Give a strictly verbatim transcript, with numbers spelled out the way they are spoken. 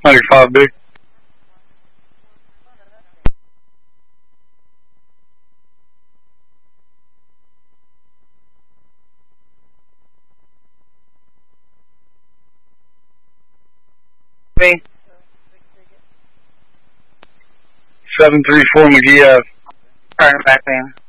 ninety-five big. seven three four McGee Ave. Turn back in.